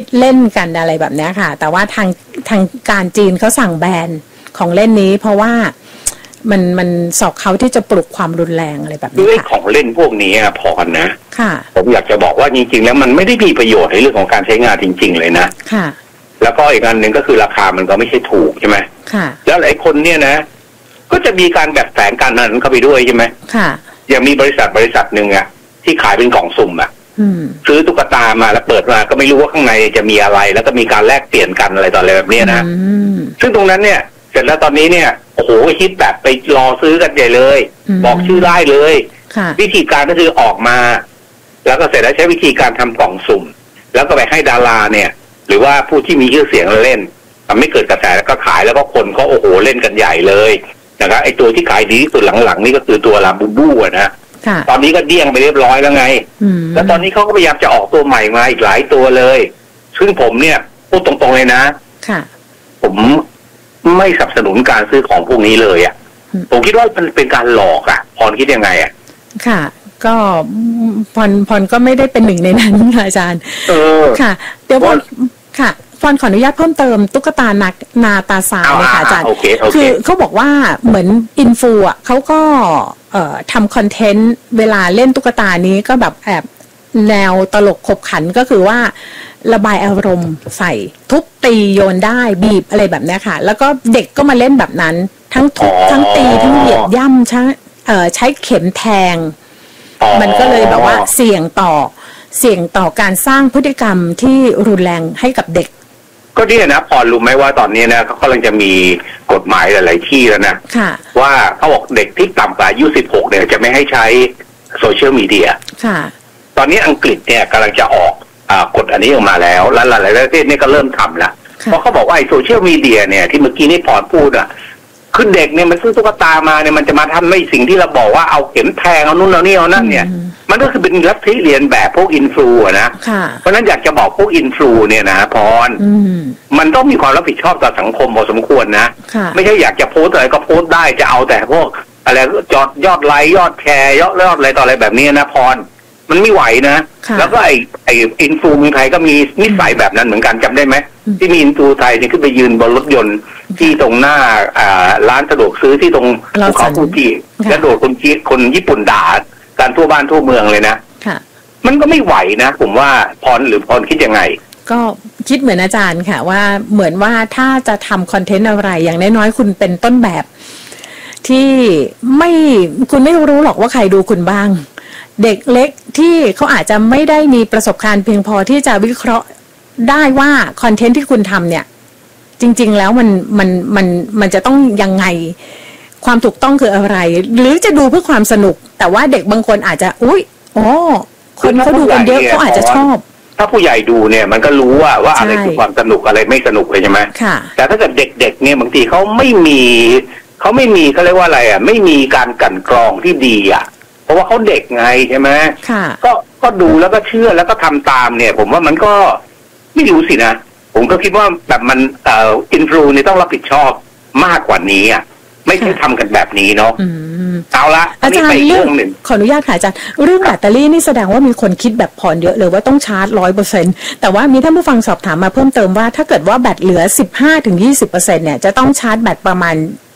เล่นกันอะไรแบบนี้ค่ะแต่ว่าทางการจีนเขาสั่งแบนของเล่นนี้เพราะว่ามันสอกเขาที่จะปลุกความรุนแรงอะไรแบบนี้ค่ะของเล่นพวกนี้พอนะค่ะผมอยากจะบอกว่าจริงๆแล้วมันไม่ได้มีประโยชน์ในเรื่องของการใช้งานจริงๆเลยนะค่ะแล้วก็อีกอันหนึ่งก็คือราคามันก็ไม่ใช่ถูกใช่ไหมค่ะแล้วหลายคนเนี่ยนะก็จะมีการแบบแฝงการนั้นเข้าไปด้วยใช่ไหมค่ะอย่างมีบริษัทหนึ่งที่ขายเป็นกล่องสุ่มซื้อตุ๊กตามาแล้วเปิดมาก็ไม่รู้ว่าข้างในจะมีอะไรแล้วก็มีการแลกเปลี่ยนกันอะไรต่ออะไรแบบนี้นะซึ่งตรงนั้นเนี่ยเสร็จแล้วตอนนี้เนี่ยโอ้โหฮิตแบบไปรอซื้อกันใหญ่เลยบอกชื่อได้เลยวิธีการก็คือออกมาแล้วก็เสร็จแล้วใช้วิธีการทำกล่องสุ่มแล้วก็ไปให้ดาราเนี่ยหรือว่าผู้ที่มีชื่อเสียงเล่นทำให้เกิดกระแสแล้วก็ขายแล้วก็คนก็โอ้โหเล่นกันใหญ่เลยนะครับไอตัวที่ขายดีที่สุดหลังๆนี่ก็คือตัวลาบูบูนะตอนนี้ก็เดี้ยงไปเรียบร้อยแล้วไงแล้วตอนนี้เขาก็พยายามจะออกตัวใหม่มาอีกหลายตัวเลยซึ่งผมเนี่ยพูดตรงๆเลยนะผมไม่สนับสนุนการซื้อของพวกนี้เลยผมคิดว่ามันเป็นการหลอกพรคิดยังไงค่ะก็พรก็ไม่ได้เป็นหนึ่งในนั้นค่ะอาจารย์ค่ะเดี๋ยวพรค่ะพรขออนุญาตเพิ่มเติมตุ๊กตานาตาซาเลยค่ะอาจารย์คือเขาบอกว่าเหมือนอินฟูเขาก็ทำคอนเทนต์เวลาเล่นตุ๊กตานี้ก็แบบแอบแนวตลกขบขันก็คือว่าระบายอารมณ์ใส่ทุบตีโยนได้บีบอะไรแบบนี้ค่ะแล้วก็เด็กก็มาเล่นแบบนั้นทั้งทุบทั้งตีทั้งเหยียดย่ำใช้เข็มแทงมันก็เลยแบบว่าเสี่ยงต่อการสร้างพฤติกรรมที่รุนแรงให้กับเด็กก็เนี่ยนะพอรู้ไหมว่าตอนนี้นะเขากำลังจะมีกฎหมายหลายๆที่แล้วนะว่าเขาบอกเด็กที่ต่ำกว่าอายุ16เนี่ยจะไม่ให้ใช้โซเชียลมีเดียตอนนี้อังกฤษเนี่ยกำลังจะออกกฎอันนี้ออกมาแล้วหลายๆประเทศนี่ก็เริ่มทำแล้วเพราะเขาบอกว่าไอ้โซเชียลมีเดียเนี่ยที่เมื่อกี้นี่พอพูดคือเด็กเนี่ยมันซื้อตุ๊กตามาเนี่ยมันจะมาทำไม่สิ่งที่เราบอกว่าเอาเข็มแทงเอานู่นเอานี่เอานั่นเนี่ยมันก็คือเป็นลัทธิเรียนแบบพวกอินฟลูนะเพราะนั้นอยากจะบอกพวกอินฟลูเนี่ยนะพรมันต้องมีความรับผิดชอบต่อสังคมพอสมควรนะไม่ใช่อยากจะโพสอะไรก็โพสได้จะเอาแต่พวกอะไรยอดไลค์ยอดแชร์ยอดอะไรต่ออะไรแบบนี้นะพรมันไม่ไหวนะแล้วก็ไออินฟูมีไทยก็มีนิสัยแบบนั้นเหมือนกันจำได้ไหมที่มีอินฟูไทยเนี่ยขึ้นไปยืนบนรถยนต์ที่ตรงหน้าร้านสะดวกซื้อที่ตรงภูเขาฟูจิแล้วโดดคนญี่ปุ่นด่าการทั่วบ้านทั่วเมืองเลยนะมันก็ไม่ไหวนะผมว่าพรคิดยังไงก็คิดเหมือนอาจารย์ค่ะว่าเหมือนว่าถ้าจะทำคอนเทนต์อะไรอย่างน้อยๆคุณเป็นต้นแบบที่คุณไม่รู้หรอกว่าใครดูคุณบ้างเด็กเล็กที่เขาอาจจะไม่ได้มีประสบการณ์เพียงพอที่จะวิเคราะห์ได้ว่าคอนเทนต์ที่คุณทำเนี่ยจริงๆแล้วมันจะต้องยังไงความถูกต้องคืออะไรหรือจะดูเพื่อความสนุกแต่ว่าเด็กบางคนอาจจะคนเขาดูกันเยอะเขาอาจจะชอบถ้าผู้ใหญ่ดูเนี่ยมันก็รู้ว่าอะไรคือความสนุกอะไรไม่สนุกเลยใช่ไหมแต่ถ้าเกิดเด็กๆเนี่ยบางทีเขาไม่มีเขาเรียกว่าอะไรไม่มีการกลั่นกรองที่ดีเพราะว่าเขาเด็กไงใช่ไหมก็ดูแล้วก็เชื่อแล้วก็ทำตามเนี่ยผมว่ามันก็ไม่รู้สินะผมก็คิดว่าแบบมันอินฟลูเนี่ยต้องรับผิดชอบมากกว่านี้ไม่ใช่ทำกันแบบนี้เนาะเอาละอาจารย์เรื่องหนึ่งขออนุญาตค่ะอาจารย์เรื่องแบตเตอรี่นี่แสดงว่ามีคนคิดแบบพรเยอะเลยว่าต้องชาร์จ 100% แต่ว่ามีท่านผู้ฟังสอบถามมาเพิ่มเติมว่าถ้าเกิดว่าแบตเหลือ 15-20% เนี่ยจะต้องชาร์จแบตประมาณ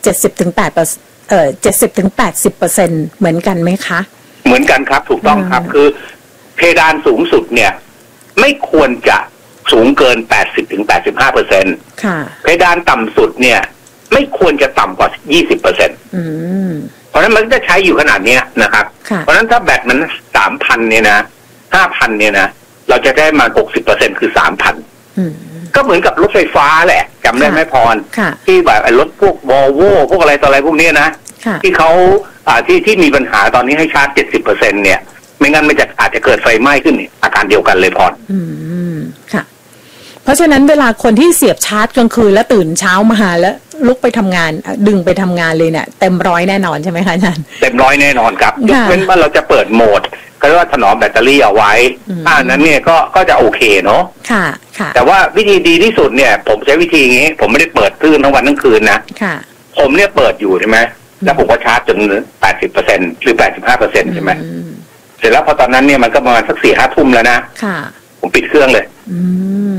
70-80% เหมือนกันไหมคะเหมือนกันครับถูกต้องครับคือเพดานสูงสุดเนี่ยไม่ควรจะสูงเกิน 80-85% ค่ะเพดานต่ำสุดเนี่ยไม่ควรจะต่ำกว่า 20% เพราะฉะนั้นมันจะใช้อยู่ขนาดนี้นะครับเพราะฉะนั้นถ้าแบตมัน 3,000 เนี่ยนะ 5,000 เนี่ยนะเราจะได้มา 60% คือ 3,000 ก็เหมือนกับรถไฟฟ้าแหละจำได้ไหมพรที่แบบรถพวกวอลโว่พวกอะไรต่ออะไรพวกนี้นะที่เขาที่มีปัญหาตอนนี้ให้ชาร์จ 70% เนี่ยไม่งั้นมันจะอาจจะเกิดไฟไหม้ขึ้นอาการเดียวกันเลยพรค่ะเพราะฉะนั้นเวลาคนที่เสียบชาร์จกลางคืนแล้วตื่นเช้ามาแล้วลุกไปทำงานดึงไปทำงานเลยเนี่ยเต็มร้อยแน่นอนใช่ไหมคะอาจารย์เต็มร้อยแน่นอนครับยกเว้นว่าเราจะเปิดโหมดก็เรียกว่าถนอมแบตเตอรี่เอาไว้นั้นเนี่ยก็จะโอเคเนาะค่ะแต่ว่าวิธีดีที่สุดเนี่ยผมใช้วิธีอย่างนี้ผมไม่ได้เปิดตื่นทั้งวันทั้งคืนนะผมเนี่ยเปิดอยู่ใช่ไหมแล้วผมก็ชาร์จจน 80% หรือ 85% ใช่ไหมเสร็จแล้วพอตอนนั้นเนี่ยมันก็ประมาณสัก 4-5 ทุ่มแล้วนะผมปิดเครื่องเลย